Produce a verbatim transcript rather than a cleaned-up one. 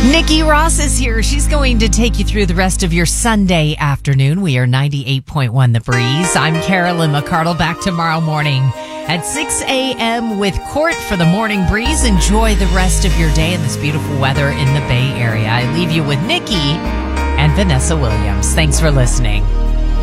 Nikki Ross is here. She's going to take you through the rest of your Sunday afternoon. We are ninety-eight point one The Breeze. I'm Carolyn McCardle, back tomorrow morning at six a.m. with Court for the Morning Breeze. Enjoy the rest of your day in this beautiful weather in the Bay Area. I leave you with Nikki and Vanessa Williams. Thanks for listening.